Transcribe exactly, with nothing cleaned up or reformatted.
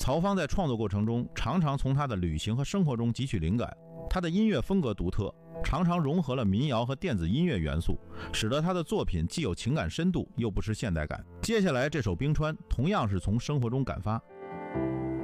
曹芳在创作过程中常常从他的旅行和生活中汲取灵感，他的音乐风格独特，常常融合了民谣和电子音乐元素，使得他的作品既有情感深度，又不失现代感。接下来这首《冰川》同样是从生活中感发，